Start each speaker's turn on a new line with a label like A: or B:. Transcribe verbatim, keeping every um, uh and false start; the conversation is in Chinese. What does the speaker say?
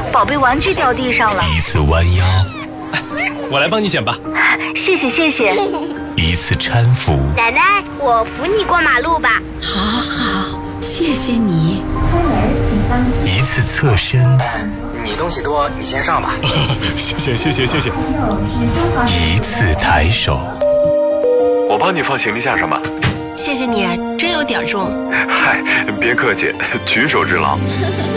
A: 宝贝玩具掉地上了。
B: 一次弯腰，
C: 我来帮你捡吧。
A: 谢谢谢谢。
B: 一次搀扶，
D: 奶奶，我扶你过马路吧。
E: 好好，谢谢你。
B: 一次侧身，
F: 你东西多，你先上吧。
C: 谢谢谢谢谢谢。
B: 一次抬手，
G: 我帮你放行李架上吧。
E: 谢谢你，真有点重。
G: 嗨，别客气，举手之劳。